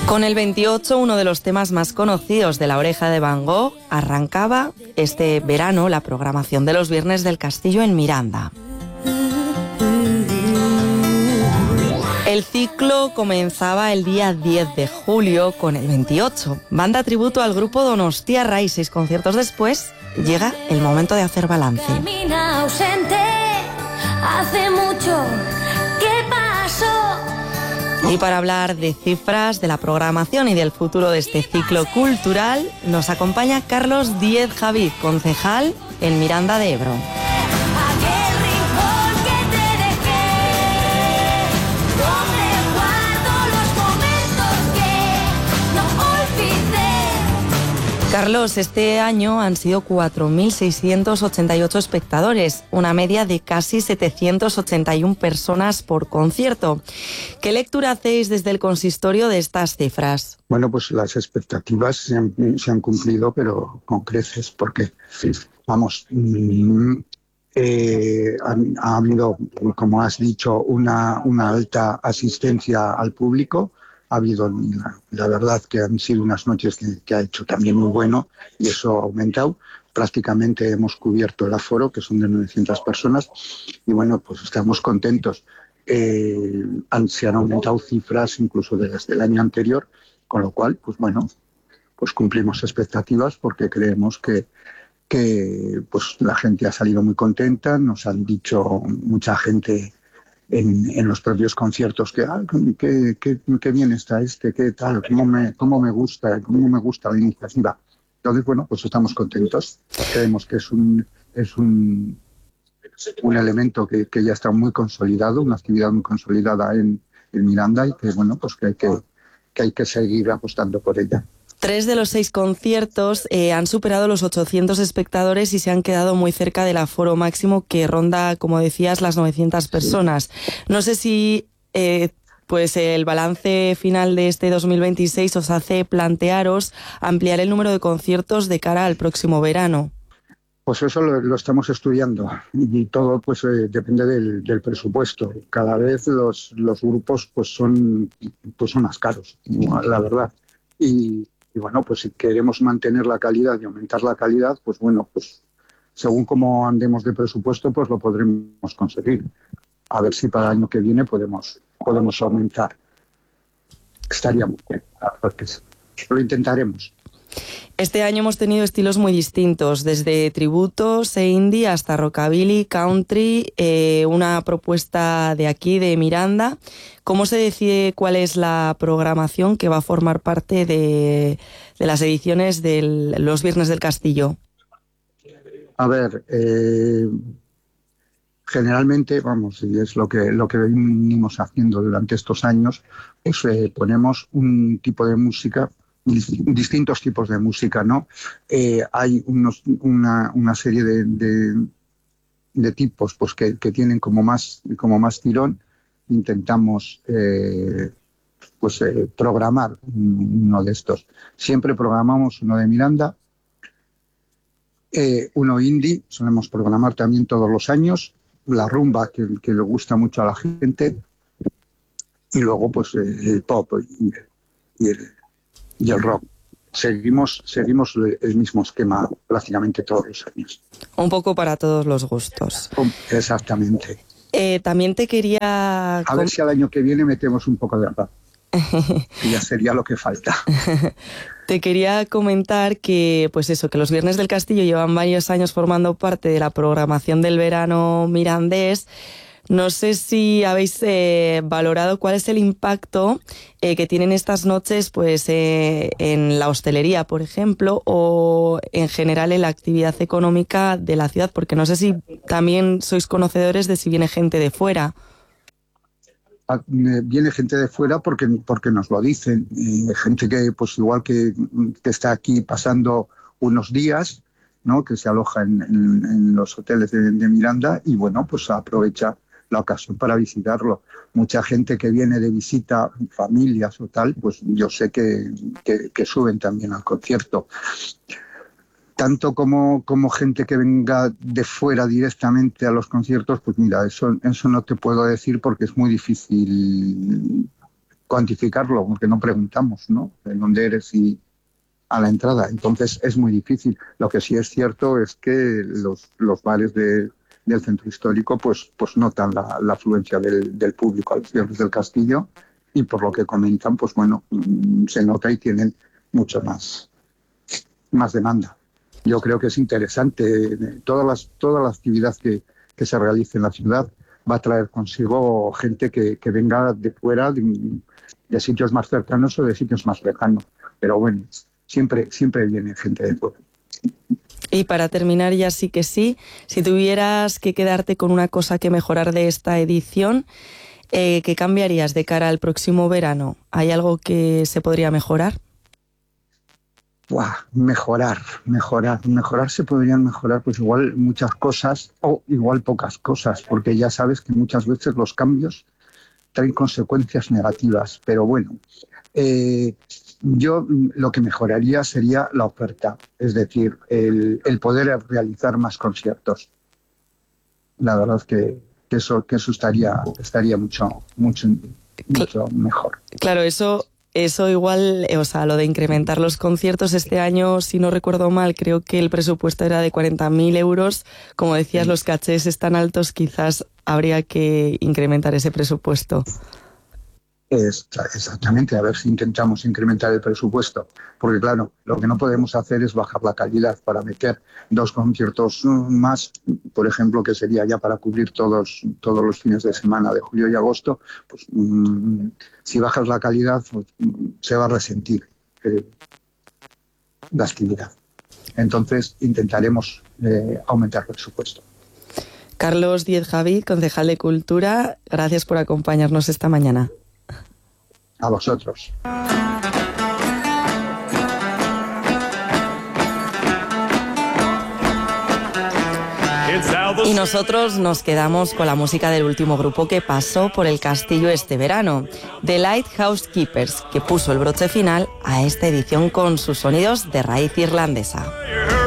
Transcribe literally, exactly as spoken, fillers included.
Con el veintiocho, uno de los temas más conocidos de La Oreja de Van Gogh, arrancaba este verano la programación de los Viernes del Castillo en Miranda. El ciclo comenzaba el día diez de julio con el veintiocho. Banda tributo al grupo Donostiarra y seis conciertos después llega el momento de hacer balance. Camina ausente, hace mucho que pasó. Y para hablar de cifras, de la programación y del futuro de este ciclo cultural, nos acompaña Carlos Díez Javid, concejal en Miranda de Ebro. Carlos, este año han sido cuatro mil seiscientos ochenta y ocho espectadores, una media de casi setecientas ochenta y una personas por concierto. ¿Qué lectura hacéis desde el consistorio de estas cifras? Bueno, pues las expectativas se han, se han cumplido, pero con creces, porque, vamos, eh, ha, ha habido, como has dicho, una, una alta asistencia al público. Ha habido, la, la verdad, que han sido unas noches que, que ha hecho también muy bueno y eso ha aumentado. Prácticamente hemos cubierto el aforo, que son de novecientas personas, y bueno, pues estamos contentos. Eh, han, se han aumentado cifras incluso desde el año anterior, con lo cual, pues bueno, pues cumplimos expectativas porque creemos que, que pues la gente ha salido muy contenta. Nos han dicho mucha gente En, en los propios conciertos que ah, qué, qué, qué bien está este, qué tal, cómo me, cómo me gusta, cómo me gusta la iniciativa. Entonces, bueno, pues estamos contentos. Creemos que es un, es un, un elemento que, que ya está muy consolidado, una actividad muy consolidada en, en Miranda y que, bueno, pues que hay que, que hay que seguir apostando por ella. Tres de los seis conciertos eh, han superado los ochocientos espectadores y se han quedado muy cerca del aforo máximo que ronda, como decías, las novecientas personas. No sé si eh, pues el balance final de este dos mil veintiséis os hace plantearos ampliar el número de conciertos de cara al próximo verano. Pues eso lo, lo estamos estudiando y todo pues eh, depende del, del presupuesto. Cada vez los, los grupos pues son, pues son más caros, la verdad. Y Y bueno, pues si queremos mantener la calidad y aumentar la calidad, pues bueno, pues según cómo andemos de presupuesto, pues lo podremos conseguir. A ver si para el año que viene podemos, podemos aumentar. Estaría muy bien, lo intentaremos. Este año hemos tenido estilos muy distintos, desde tributos e indie hasta rockabilly, country, eh, una propuesta de aquí, de Miranda. ¿Cómo se decide cuál es la programación que va a formar parte de, de las ediciones de los Viernes del Castillo? A ver, eh, generalmente, vamos, y es lo que, lo que venimos haciendo durante estos años, pues eh, ponemos un tipo de música, distintos tipos de música, ¿no? Eh, hay unos, una, una serie de, de, de tipos pues que, que tienen como más, como más tirón. Intentamos eh, pues eh, programar uno de estos. Siempre programamos uno de Miranda, eh, uno indie, solemos programar también todos los años, la rumba que, que le gusta mucho a la gente, y luego pues eh, el pop y, y el y el rock. Seguimos, seguimos el mismo esquema prácticamente todos los años. Un poco para todos los gustos. Exactamente. Eh, también te quería... A ver si al año que viene metemos un poco de rap. Y ya sería lo que falta. Te quería comentar que, pues eso, que los Viernes del Castillo llevan varios años formando parte de la programación del verano mirandés. No sé si habéis eh, valorado cuál es el impacto eh, que tienen estas noches pues, eh, en la hostelería, por ejemplo, o en general en la actividad económica de la ciudad, porque no sé si también sois conocedores de si viene gente de fuera. Viene gente de fuera porque, porque nos lo dicen, eh, gente que pues igual que, que está aquí pasando unos días, ¿no? Que se aloja en, en, en los hoteles de, de Miranda y bueno, pues aprovecha la ocasión para visitarlo. Mucha gente que viene de visita, familias o tal, pues yo sé que, que, que suben también al concierto. Tanto como, como gente que venga de fuera directamente a los conciertos, pues mira, eso, eso no te puedo decir porque es muy difícil cuantificarlo, porque no preguntamos, ¿no?, de dónde eres y a la entrada. Entonces es muy difícil. Lo que sí es cierto es que los, los bares de, del centro histórico pues, pues notan la, la afluencia del, del público a los Viernes del Castillo, y por lo que comentan, pues bueno, se nota y tienen mucho más, más demanda. Yo creo que es interesante. Todas las, toda la actividad que, que se realice en la ciudad va a traer consigo gente que, que venga de fuera, de, de sitios más cercanos o de sitios más lejanos. Pero bueno, siempre, siempre viene gente de fuera. Y para terminar ya sí que sí, si tuvieras que quedarte con una cosa que mejorar de esta edición, eh, ¿qué cambiarías de cara al próximo verano? ¿Hay algo que se podría mejorar? Buah, mejorar, mejorar, mejorar se podrían mejorar pues igual muchas cosas o igual pocas cosas, porque ya sabes que muchas veces los cambios traen consecuencias negativas, pero bueno, eh, yo lo que mejoraría sería la oferta, es decir, el, el poder realizar más conciertos. La verdad es que, que eso, que eso estaría, estaría mucho, mucho, mucho mejor. Claro, eso... Eso igual, o sea, lo de incrementar los conciertos este año, si no recuerdo mal, creo que el presupuesto era de cuarenta mil euros. Como decías, sí. Los cachés están altos, quizás habría que incrementar ese presupuesto. Es, exactamente, a ver si intentamos incrementar el presupuesto. Porque claro, lo que no podemos hacer es bajar la calidad para meter dos conciertos más, por ejemplo, que sería ya para cubrir todos, todos los fines de semana de julio y agosto. Pues mmm, si bajas la calidad, pues, se va a resentir eh, la actividad. Entonces intentaremos eh, aumentar el presupuesto. Carlos Díez Javi, concejal de Cultura, gracias por acompañarnos esta mañana. A vosotros. Y nosotros nos quedamos con la música del último grupo que pasó por el castillo este verano, The Lighthouse Keepers, que puso el broche final a esta edición con sus sonidos de raíz irlandesa.